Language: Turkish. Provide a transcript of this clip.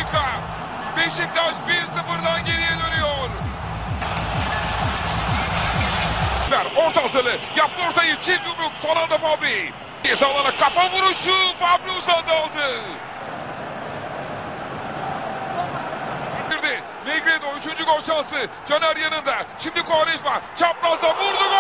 dakika. Beşiktaş 1-0'dan geriye dönüyor. Orta hazırlığı. Yaptı ortayı. Çift yumruk. Son anda Fabri. Sağlana kafa vuruşu. Fabri uzandı aldı. Negredo 3. gol şansı. Caner yanında. Şimdi Quaresma. Çaprazda vurdu.